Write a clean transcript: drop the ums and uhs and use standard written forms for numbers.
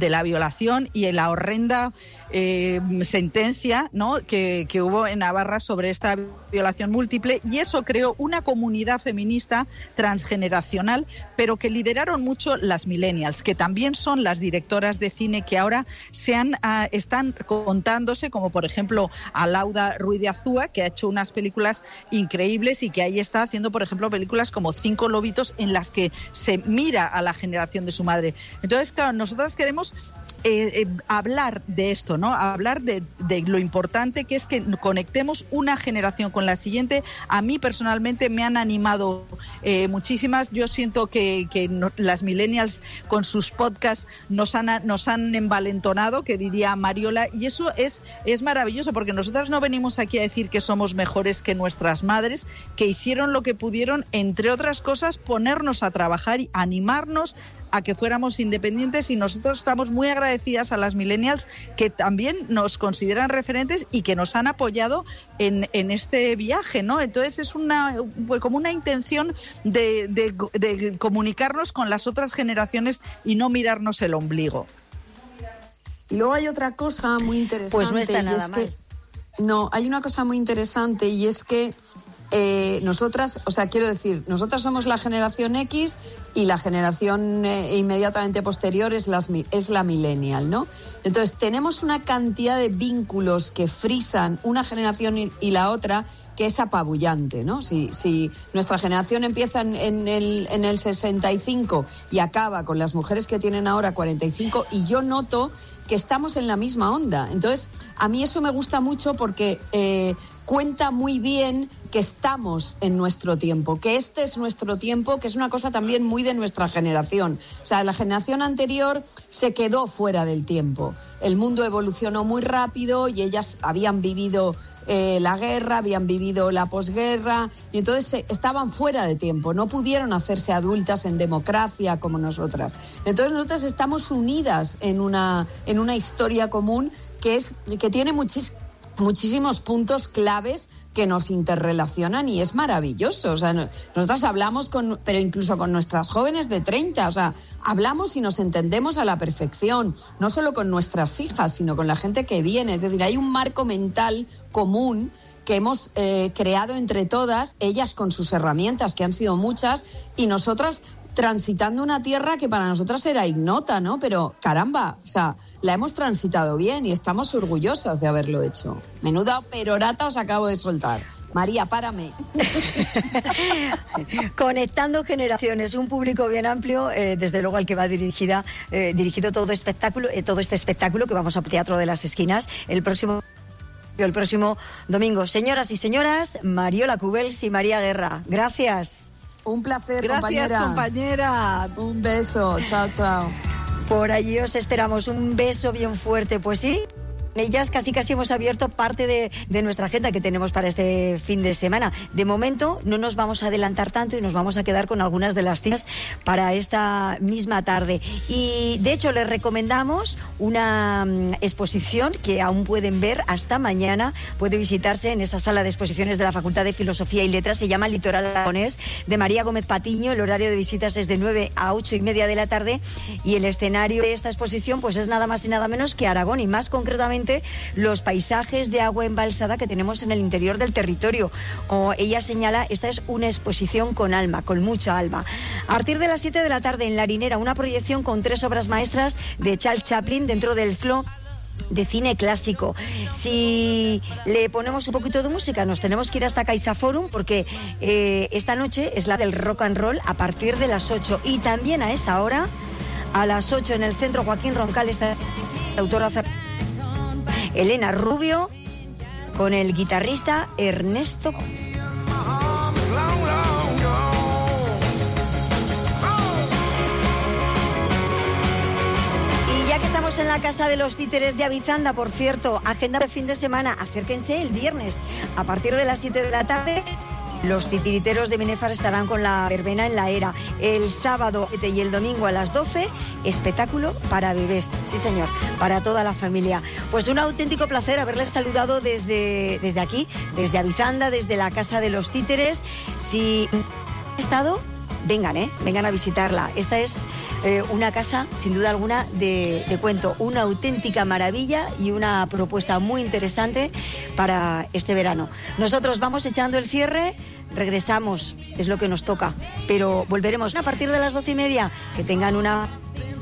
de la violación y en la horrenda sentencia, ¿no?, que hubo en Navarra sobre esta violación múltiple, y eso creó una comunidad feminista transgeneracional, pero que lideraron mucho las millennials, que también son las directoras de cine que ahora están contándose, como por ejemplo Alauda Ruiz de Azúa, que ha hecho unas películas increíbles y que ahí está haciendo, por ejemplo, películas como 5 lobitos, en las que se mira a la generación de su madre. Entonces, claro, nosotras queremos hablar de esto, ¿no? Hablar de lo importante que es que conectemos una generación con la siguiente. A mí personalmente me han animado muchísimas. Yo siento que las millennials con sus podcasts nos han envalentonado, que diría Mariola, y eso es maravilloso, porque nosotras no venimos aquí a decir que somos mejores que nuestras madres, que hicieron lo que pudieron, entre otras cosas, ponernos a trabajar y animarnos a que fuéramos independientes, y nosotros estamos muy agradecidas a las millennials que también nos consideran referentes y que nos han apoyado en este viaje, ¿no? Entonces es como una intención de comunicarnos con las otras generaciones y no mirarnos el ombligo. Y luego hay otra cosa muy interesante. Pues no está nada mal. No, hay una cosa muy interesante, y es que nosotras, o sea, quiero decir, nosotras somos la generación X y la generación inmediatamente posterior es la millennial, ¿no? Entonces, tenemos una cantidad de vínculos que frisan una generación y la otra, que es apabullante, ¿no? Si nuestra generación empieza en el 65 y acaba con las mujeres que tienen ahora 45, y yo noto que estamos en la misma onda. Entonces, a mí eso me gusta mucho, porque cuenta muy bien que estamos en nuestro tiempo, que este es nuestro tiempo, que es una cosa también muy de nuestra generación. O sea, la generación anterior se quedó fuera del tiempo. El mundo evolucionó muy rápido y ellas habían vivido la guerra, habían vivido la posguerra, y entonces estaban fuera de tiempo, no pudieron hacerse adultas en democracia como nosotras. Entonces nosotras estamos unidas en una historia común que tiene muchísimos puntos claves que nos interrelacionan, y es maravilloso. O sea, nosotras hablamos pero incluso con nuestras jóvenes de 30, o sea, hablamos y nos entendemos a la perfección, no solo con nuestras hijas, sino con la gente que viene. Es decir, hay un marco mental común que hemos creado entre todas, ellas con sus herramientas, que han sido muchas, y nosotras transitando una tierra que para nosotras era ignota, ¿no? Pero, caramba, o sea, la hemos transitado bien y estamos orgullosas de haberlo hecho. Menuda perorata os acabo de soltar. María, párame. Conectando generaciones, un público bien amplio, desde luego al que va dirigido todo este espectáculo que vamos a Teatro de las Esquinas el próximo domingo. Señoras y señores, Mariola Cubels y María Guerra, gracias. Un placer, gracias, compañera. Un beso, chao, chao. Por allí os esperamos, un beso bien fuerte, pues sí. Ellas casi hemos abierto parte de nuestra agenda que tenemos para este fin de semana. De momento no nos vamos a adelantar tanto y nos vamos a quedar con algunas de las citas para esta misma tarde. Y de hecho les recomendamos una exposición que aún pueden ver hasta mañana. Puede visitarse en esa sala de exposiciones de la Facultad de Filosofía y Letras. Se llama Litoral Aragonés, de María Gómez Patiño. El horario de visitas es de 9 a 8:30 de la tarde. Y el escenario de esta exposición pues es nada más y nada menos que Aragón, y más concretamente los paisajes de agua embalsada que tenemos en el interior del territorio. Como ella señala, esta es una exposición con alma, con mucha alma. A partir de las 7 de la tarde en La Harinera, una proyección con 3 obras maestras de Charles Chaplin dentro del ciclo de cine clásico. Si le ponemos un poquito de música, nos tenemos que ir hasta CaixaForum, porque esta noche es la del rock and roll a partir de las 8, y también a esa hora, a las 8 en el Centro Joaquín Roncal, está la autora Elena Rubio con el guitarrista Ernesto. Y ya que estamos en la Casa de los Títeres de Avizanda, por cierto, agenda de fin de semana, acérquense el viernes a partir de las 7 de la tarde. Los titiriteros de Binefar estarán con la verbena en la Era. El sábado y el domingo a las 12, espectáculo para bebés. Sí, señor, para toda la familia. Pues un auténtico placer haberles saludado desde aquí, desde Avizanda, desde la Casa de los Títeres. Si han estado, vengan a visitarla. Esta es una casa, sin duda alguna, de cuento, una auténtica maravilla y una propuesta muy interesante para este verano. Nosotros vamos echando el cierre, regresamos, es lo que nos toca, pero volveremos a partir de las 12:30. Que tengan una